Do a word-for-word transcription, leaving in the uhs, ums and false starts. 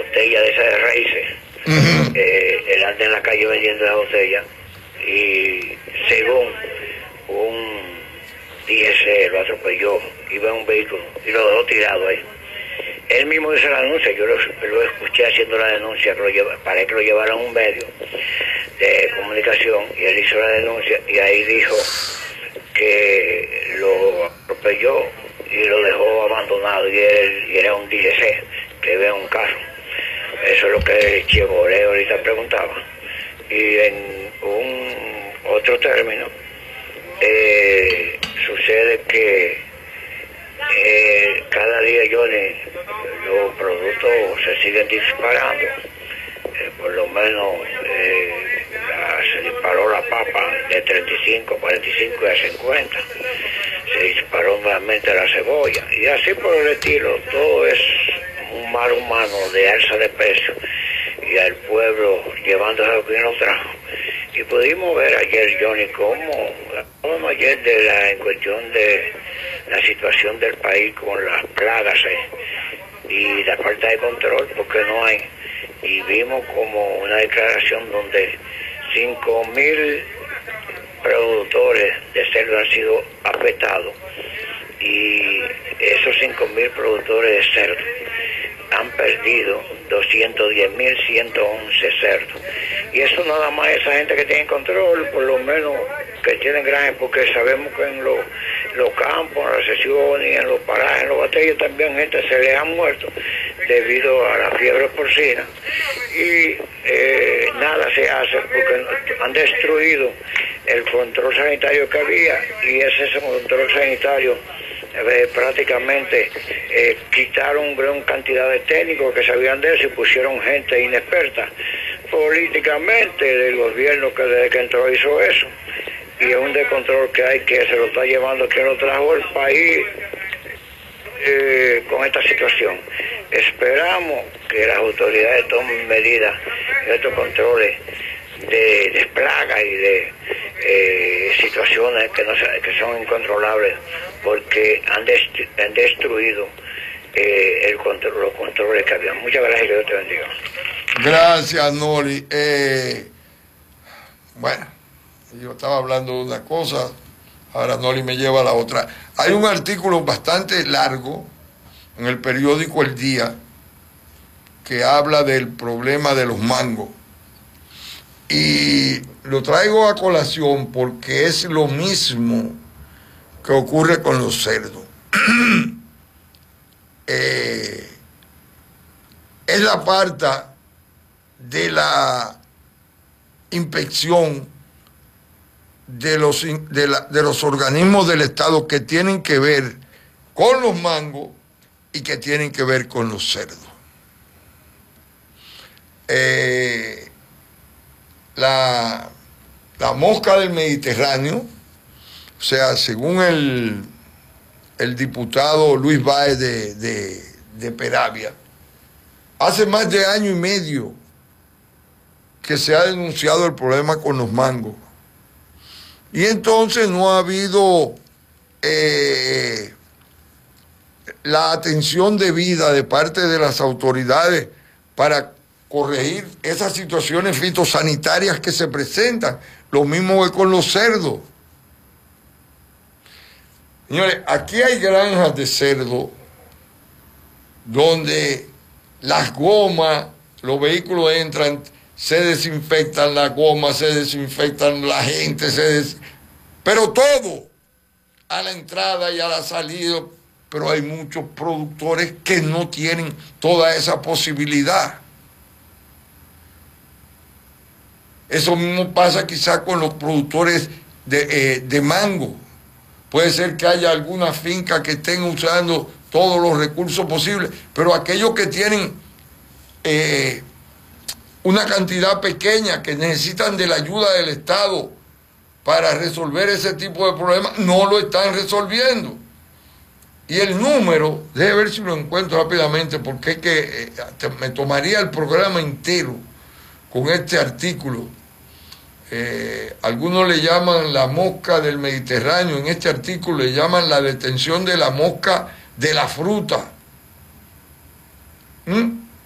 botella de esas de raíces. Uh-huh. eh, él anda en la calle vendiendo la botella y según un D S lo atropelló, iba en un vehículo y lo dejó tirado ahí. Él mismo hizo la denuncia, yo lo, lo escuché haciendo la denuncia, que lo lleva, para que lo llevaran a un medio de comunicación, y él hizo la denuncia y ahí dijo que lo atropelló y lo dejó abandonado, y él y era un D S que ve un carro. Eso es lo que Chevrolet ahorita preguntaba. Y en un otro término, eh, sucede que eh, cada día, Johnny, los productos se siguen disparando. Eh, por lo menos eh, la, se disparó la papa de treinta y cinco, cuarenta y cinco y a cincuenta. Se disparó nuevamente la cebolla. Y así por el estilo, todo es un mal humano de alza de precio. Y al pueblo llevándose lo que nos trajo. Y pudimos ver ayer, Johnny, cómo hablamos ayer de la en cuestión de la situación del país con las plagas eh, y la falta de control, porque no hay. Y vimos como una declaración donde cinco mil productores de cerdo han sido afectados, y esos cinco mil productores de cerdo han perdido doscientos diez mil ciento once cerdos. Y eso nada más esa gente que tiene control, por lo menos que tienen granjas, porque sabemos que en los, los campos, en las sesiones, en los parajes, en los batallos también gente se les ha muerto debido a la fiebre porcina. Y eh, nada se hace porque han destruido el control sanitario que había, y ese control sanitario Eh, prácticamente eh, quitaron gran cantidad de técnicos que sabían de eso y pusieron gente inexperta políticamente del gobierno que desde que entró hizo eso, y es un descontrol que hay, que se lo está llevando, que lo trajo el país eh, con esta situación. Esperamos que las autoridades tomen medidas de estos controles de, de plagas y de eh, situaciones que, no, que son incontrolables, porque han, destru han destruido eh, el control, los controles que había. Muchas gracias y Dios te bendiga. Gracias, Noli. Eh, bueno, yo estaba hablando de una cosa, ahora Noli me lleva a la otra. Hay un artículo bastante largo en el periódico El Día que habla del problema de los mangos. Y lo traigo a colación porque es lo mismo que ocurre con los cerdos. eh, es la parte de la inspección de los, de, la, de los organismos del Estado que tienen que ver con los mangos y que tienen que ver con los cerdos. Eh, La, la mosca del Mediterráneo, o sea, según el, el diputado Luis Báez de, de, de Peravia, hace más de año y medio que se ha denunciado el problema con los mangos. Y entonces no ha habido eh, la atención debida de parte de las autoridades para corregir esas situaciones fitosanitarias que se presentan. Lo mismo que con los cerdos. Señores, aquí hay granjas de cerdo donde las gomas, los vehículos entran, se desinfectan las gomas, se desinfectan la gente, se des... pero todo a la entrada y a la salida. Pero hay muchos productores que no tienen toda esa posibilidad. Eso mismo pasa quizá con los productores de, eh, de mango. Puede ser que haya alguna finca que estén usando todos los recursos posibles, pero aquellos que tienen eh, una cantidad pequeña, que necesitan de la ayuda del Estado para resolver ese tipo de problemas, no lo están resolviendo. Y el número, déjeme ver si lo encuentro rápidamente, porque es que eh, me tomaría el programa entero con este artículo. Eh, algunos le llaman la mosca del Mediterráneo, en este artículo le llaman la detención de la mosca de la fruta. ¿Mm?